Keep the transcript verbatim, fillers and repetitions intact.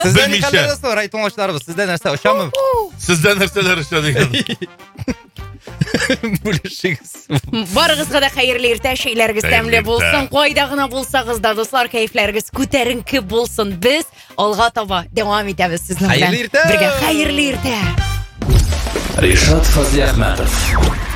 Сізден қандай достар, айтылмаушыларымыз, сізден нәрсе ұшамы? Сізден нәрселер ұшады екен. Бөлішіңіз. Барығызға да қайырлы ерте, шейлеріңіз тәмлі болсын. Қойдағына болсағыз да, достар, кайфлеріңіз көтеріңкі болсын. Біз алға таба девам етеміз сіздің қайырлы ерте. Бірге қайырлы ерте. Ришат Фазли Ахматов.